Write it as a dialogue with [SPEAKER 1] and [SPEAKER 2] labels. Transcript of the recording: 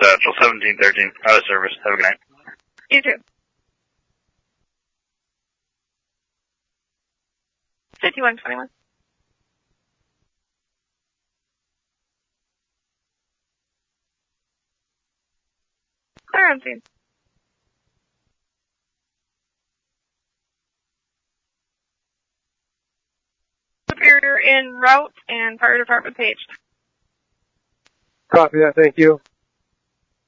[SPEAKER 1] Satchel, 1713, out of service. Have a good night.
[SPEAKER 2] You too. 5121. Clear on scene. Superior en route and fire department paged.
[SPEAKER 3] Copy that, thank you.